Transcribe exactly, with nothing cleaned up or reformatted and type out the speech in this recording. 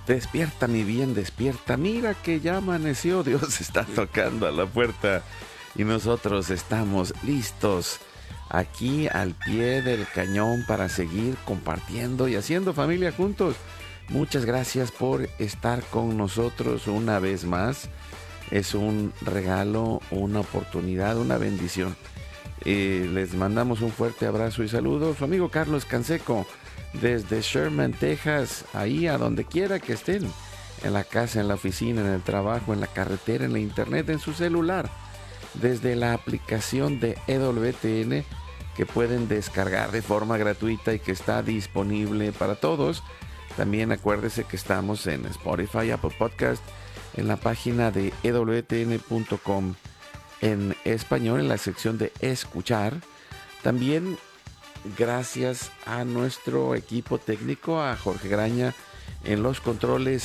Despierta, mi bien, despierta. Mira que ya amaneció. Dios está tocando a la puerta y nosotros estamos listos aquí al pie del cañón para seguir compartiendo y haciendo familia juntos. Muchas gracias por estar con nosotros una vez más. Es un regalo, una oportunidad, una bendición. Eh, les mandamos un fuerte abrazo y saludo. Su amigo Carlos Canseco, desde Sherman, Texas, ahí a donde quiera que estén, en la casa, en la oficina, en el trabajo, en la carretera, en la internet, en su celular, desde la aplicación de E W T N que pueden descargar de forma gratuita y que está disponible para todos. También acuérdese que estamos en Spotify, Apple Podcast, en la página de E W T N punto com en español, en la sección de escuchar. También gracias a nuestro equipo técnico, a Jorge Graña en los controles